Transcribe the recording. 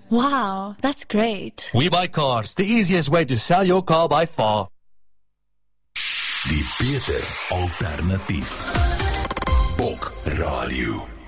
Wow, that's great. We Buy Cars, the easiest way to sell your car by far. Die beter alternatief. Bok Radio.